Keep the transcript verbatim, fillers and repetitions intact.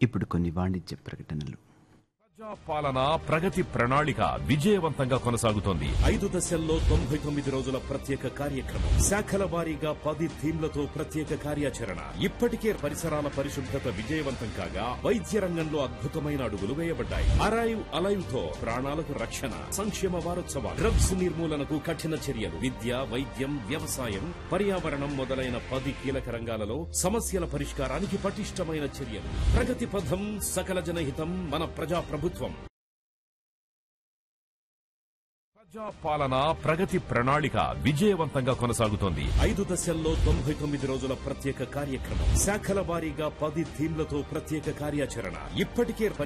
ఇప్పుడు కొన్ని వాణిజ్య ప్రకటనలు. పాలన ప్రగతి ప్రణాళిక విజయవంతంగా కొనసాగుతోంది. ఐదు దశల్లో తొంభై తొమ్మిది రోజుల ప్రత్యేక కార్యక్రమం, శాఖల వారీగా పది థీమ్లతో ప్రత్యేక కార్యాచరణ. ఇప్పటికే పరిసరాల పరిశుభ్రత విజయవంతం కాగా వైద్య రంగంలో అద్భుతమైన అడుగులు వేయబడ్డాయి. అరైవ్ అలైవ్ తో ప్రాణాలకు రక్షణ. సంక్షేమ వారోత్సవాలు, డ్రగ్స్ నిర్మూలనకు కఠిన చర్యలు, విద్య, వైద్యం, వ్యవసాయం, పర్యావరణం మొదలైన పది కీలక రంగాలలో సమస్యల పరిష్కారానికి పటిష్టమైన చర్యలు. ప్రగతి పథం, సకల జనహితం, మన ప్రజా ప్రభుత్వం. ప్రజా పాలన ప్రగతి ప్రణాళిక విజయవంతంగా కొనసాగుతోంది. ఐదు దశల్లో తొంభై తొమ్మిది రోజుల ప్రత్యేక కార్యక్రమం, శాఖల వారీగా పది థీమ్లతో ప్రత్యేక కార్యాచరణ. ఇప్పటికే